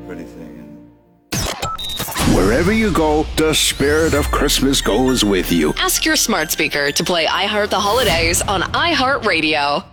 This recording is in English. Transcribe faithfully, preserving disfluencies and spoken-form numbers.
pretty thing. Wherever you go, the spirit of Christmas goes with you. Ask your smart speaker to play I Heart the Holidays on iHeartRadio.